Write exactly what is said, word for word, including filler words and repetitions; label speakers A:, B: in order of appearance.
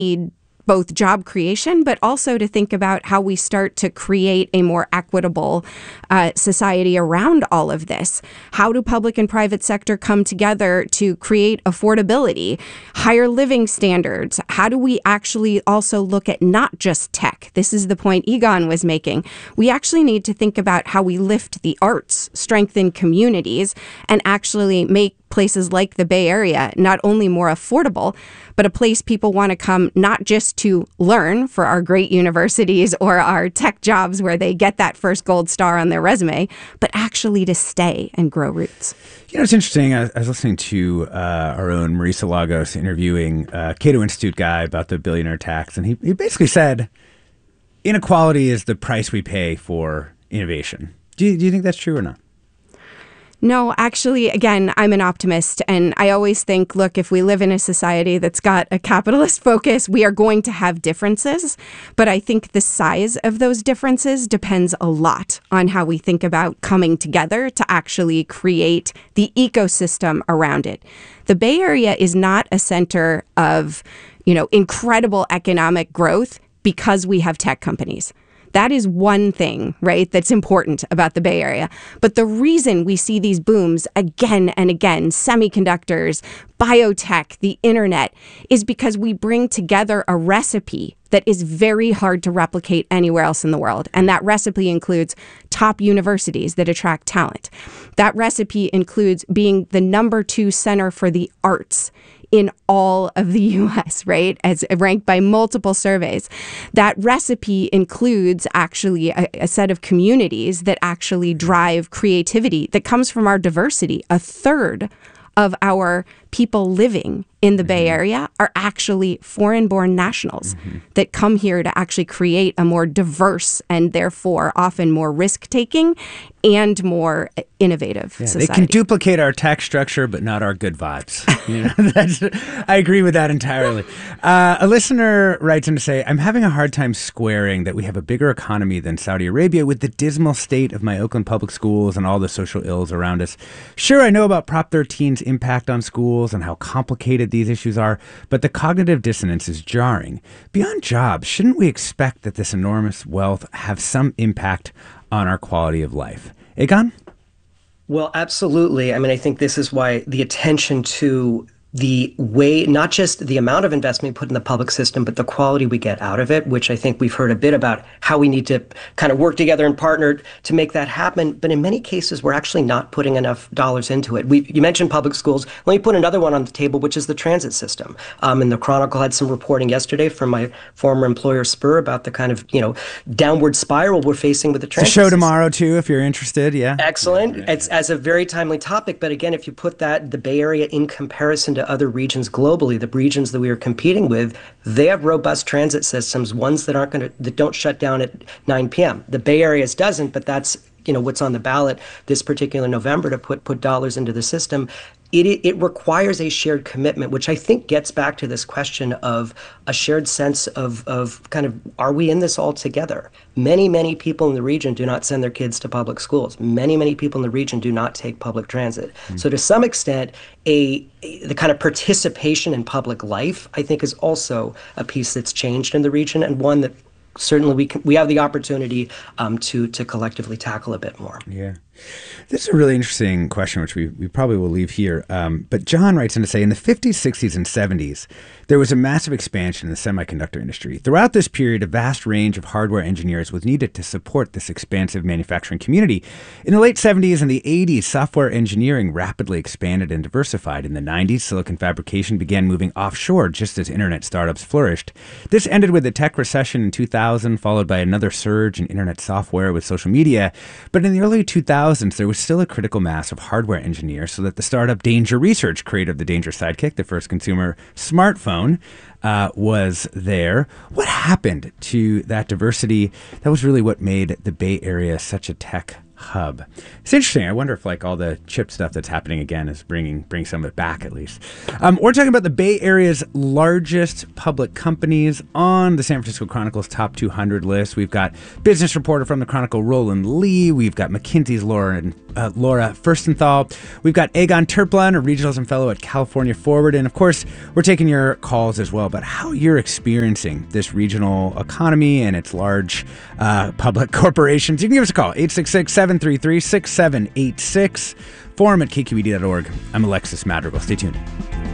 A: need both job creation, but also to think about how we start to create a more equitable uh, society around all of this. How do public and private sector come together to create affordability, higher living standards? How do we actually also look at not just tech? This is the point Egon was making. We actually need to think about how we lift the arts, strengthen communities, and actually make places like the Bay Area not only more affordable, but a place people want to come not just to learn for our great universities or our tech jobs where they get that first gold star on their resume, but actually to stay and grow roots.
B: You know, it's interesting. I, I was listening to uh, our own Marisa Lagos interviewing a Cato Institute guy about the billionaire tax, and he, he basically said inequality is the price we pay for innovation. Do you, do you think that's true or not?
A: No, actually, again, I'm an optimist, and I always think, look, if we live in a society that's got a capitalist focus, we are going to have differences. But I think the size of those differences depends a lot on how we think about coming together to actually create the ecosystem around it. The Bay Area is not a center of, you know, incredible economic growth because we have tech companies. That is one thing, right, that's important about the Bay Area. But the reason we see these booms again and again, semiconductors, biotech, the internet, is because we bring together a recipe that is very hard to replicate anywhere else in the world. And that recipe includes top universities that attract talent. That recipe includes being the number two center for the arts in all of the U S, right, as ranked by multiple surveys. That recipe includes actually a, a set of communities that actually drive creativity that comes from our diversity. A third of our people living in the mm-hmm. Bay Area are actually foreign-born nationals mm-hmm. that come here to actually create a more diverse and therefore often more risk-taking and more innovative
B: yeah,
A: society.
B: They can duplicate our tax structure, but not our good vibes. You know, that's, I agree with that entirely. Uh, a listener writes in to say, I'm having a hard time squaring that we have a bigger economy than Saudi Arabia with the dismal state of my Oakland public schools and all the social ills around us. Sure, I know about Prop thirteen's impact on schools and how complicated these issues are, but the cognitive dissonance is jarring. Beyond jobs, shouldn't we expect that this enormous wealth have some impact on our quality of life? Egon?
C: Well, absolutely. I mean, I think this is why the attention to the way, not just the amount of investment put in the public system, but the quality we get out of it, which I think we've heard a bit about how we need to kind of work together and partner to make that happen. But in many cases, we're actually not putting enough dollars into it. We, you mentioned public schools. Let me put another one on the table, which is the transit system. Um, and the Chronicle had some reporting yesterday from my former employer, Spur, about the kind of, you know, downward spiral we're facing with the transit
B: system. The show
C: system.
B: tomorrow, too, if you're interested. Yeah.
C: Excellent. It's as a very timely topic. But again, if you put that, the Bay Area in comparison to other regions globally, the regions that we are competing with, they have robust transit systems, ones that aren't going to, that don't shut down at nine p.m. The Bay Area's doesn't, but that's, you know, what's on the ballot this particular November to put put dollars into the system. It, it requires a shared commitment, which I think gets back to this question of a shared sense of, of kind of, are we in this all together? Many, many people in the region do not send their kids to public schools. Many, many people in the region do not take public transit. Mm-hmm. So to some extent, a, a the kind of participation in public life, I think, is also a piece that's changed in the region, and one that certainly we can, we have the opportunity um, to to collectively tackle a bit more.
B: Yeah. This is a really interesting question, which we, we probably will leave here. Um, but John writes in to say, in the fifties, sixties, and seventies, there was a massive expansion in the semiconductor industry. Throughout this period, a vast range of hardware engineers was needed to support this expansive manufacturing community. In the late seventies and the eighties, software engineering rapidly expanded and diversified. In the nineties, silicon fabrication began moving offshore just as internet startups flourished. This ended with the tech recession in two thousand, followed by another surge in internet software with social media. But in the early two thousands, there was still a critical mass of hardware engineers, so that the startup Danger Research, creator of the Danger Sidekick, the first consumer smartphone, uh, was there. What happened to that diversity? That was really what made the Bay Area such a tech hub. It's interesting. I wonder if like all the chip stuff that's happening again is bringing bring some of it back at least. Um, we're talking about the Bay Area's largest public companies on the San Francisco Chronicle's top two hundred list. We've got business reporter from the Chronicle, Roland Lee. We've got McKinsey's Laura, uh, Laura Furstenthal. We've got Egon Terplan, a regionalism fellow at California Forward. And of course, we're taking your calls as well about how you're experiencing this regional economy and its large uh, public corporations. You can give us a call, eight six six, seven three three, six seven eight six, forum at k q e d dot org. I'm Alexis Madrigal. Stay tuned.